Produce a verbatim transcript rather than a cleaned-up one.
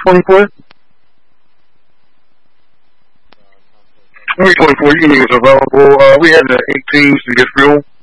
twenty-four? twenty twenty-four, you niggas available. Uh, we had the eight teams to get fuel.